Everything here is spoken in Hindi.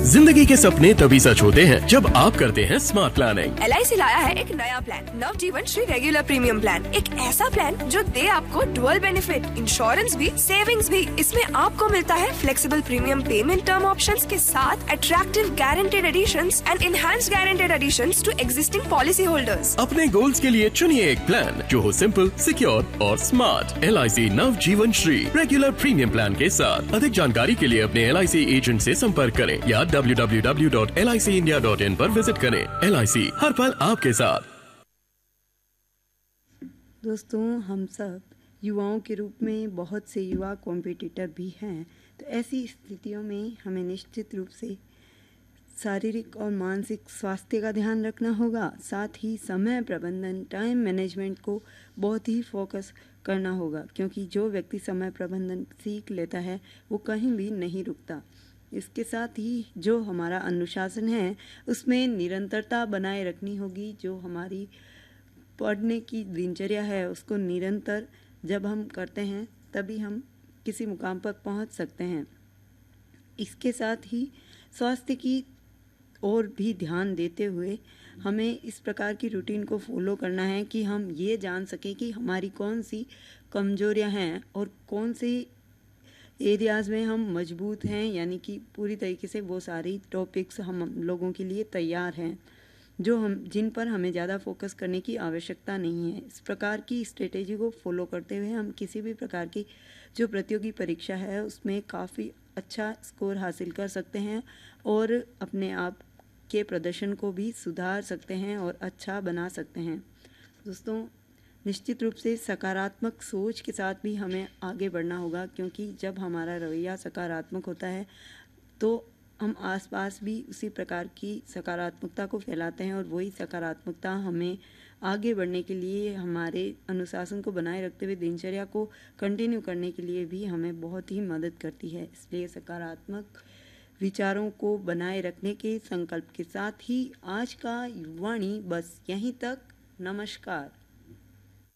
जिंदगी के सपने तभी सच होते हैं जब आप करते हैं स्मार्ट प्लानिंग। LIC लाया है एक नया प्लान, नवजीवन श्री रेगुलर प्रीमियम प्लान। एक ऐसा प्लान जो दे आपको डुअल बेनिफिट, इंश्योरेंस भी, सेविंग्स भी। इसमें आपको मिलता है flexible premium payment term options के साथ attractive guaranteed editions and enhanced guaranteed additions to existing policy holders. अपने गोल्स के लिए चुनिए एक प्लान जो हो सिंपल, सिक्योर और स्मार्ट। LIC नवजीवन श्री रेगुलर प्रीमियम प्लान के साथ। अधिक जानकारी के लिए अपने LIC एजेंट से संपर्क करें या www.licindia.in पर विजिट करें। LIC हर पल आपके साथ। दोस्तों, हम सब युवाओं के रूप में बहुत से युवा कॉम्पिटिटर भी हैं, तो ऐसी स्थितियों में हमें निश्चित रूप से शारीरिक और मानसिक स्वास्थ्य का ध्यान रखना होगा। साथ ही समय प्रबंधन, टाइम मैनेजमेंट को बहुत ही फोकस करना होगा, क्योंकि जो व्यक्ति समय प्रबंधन सीख लेता है वो कहीं भी नहीं रुकता। इसके साथ ही जो हमारा अनुशासन है उसमें निरंतरता बनाए रखनी होगी। जो हमारी पढ़ने की दिनचर्या है उसको निरंतर जब हम करते हैं तभी हम किसी मुकाम पर पहुंच सकते हैं। इसके साथ ही स्वास्थ्य की और भी ध्यान देते हुए हमें इस प्रकार की रूटीन को फॉलो करना है कि हम ये जान सकें कि हमारी कौन सी कमजोरियां हैं और कौन सी एरियाज़ में हम मजबूत हैं, यानी कि पूरी तरीके से वो सारी टॉपिक्स हम लोगों के लिए तैयार हैं जिन पर हमें ज़्यादा फोकस करने की आवश्यकता नहीं है। इस प्रकार की स्ट्रेटेजी को फॉलो करते हुए हम किसी भी प्रकार की जो प्रतियोगी परीक्षा है उसमें काफ़ी अच्छा स्कोर हासिल कर सकते हैं और अपने आप के प्रदर्शन को भी सुधार सकते हैं और अच्छा बना सकते हैं। दोस्तों, निश्चित रूप से सकारात्मक सोच के साथ भी हमें आगे बढ़ना होगा, क्योंकि जब हमारा रवैया सकारात्मक होता है तो हम आसपास भी उसी प्रकार की सकारात्मकता को फैलाते हैं और वही सकारात्मकता हमें आगे बढ़ने के लिए, हमारे अनुशासन को बनाए रखते हुए दिनचर्या को कंटिन्यू करने के लिए भी हमें बहुत ही मदद करती है। इसलिए सकारात्मक विचारों को बनाए रखने के संकल्प के साथ ही आज का युवाणी बस यहीं तक। नमस्कार।